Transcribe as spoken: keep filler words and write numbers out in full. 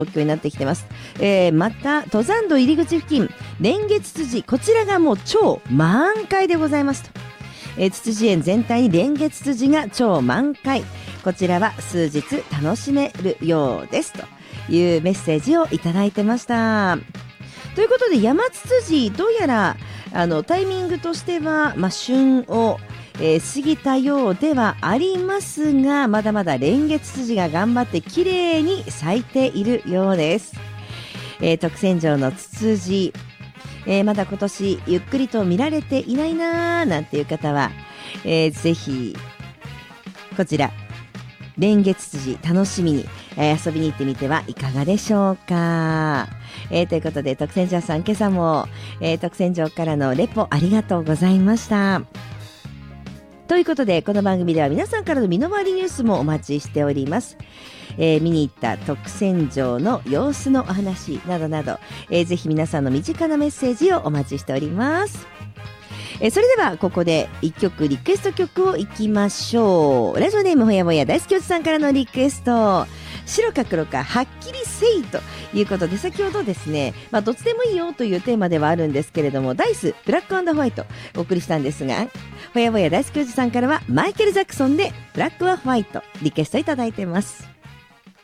状況になってきてます。えー、また登山道入り口付近、蓮月ツジ、こちらがもう超満開でございますと。えー、ツツジ園全体に蓮月ツジが超満開、こちらは数日楽しめるようですというメッセージをいただいてました。ということで、ヤマツツジ、どうやらあのタイミングとしては、まあ、旬を、えー、過ぎたようではありますが、まだまだ蓮月ツジが頑張って綺麗に咲いているようです。えー、徳仙城のツツジ、えー、まだ今年ゆっくりと見られていないなーなんていう方は、えー、ぜひこちら蓮月ツジ楽しみに、えー、遊びに行ってみてはいかがでしょうか。えー、ということで、徳仙城さん、今朝も、えー、徳仙城からのレポありがとうございました。ということで、この番組では皆さんからの身の回りニュースもお待ちしております。えー、見に行った徳仙城の様子のお話などなど、えー、ぜひ皆さんの身近なメッセージをお待ちしております。えー、それではここで一曲リクエスト曲をいきましょう。ラジオネームほやほや大好きおじさんからのリクエスト、白か黒かはっきりせいということで、先ほどですね、まあ、どっちでもいいよというテーマではあるんですけれども、ダイスブラック&ホワイトお送りしたんですが、ほやほや大好きおじさんからはマイケル・ジャクソンでブラック&ホワイトリクエストいただいてます。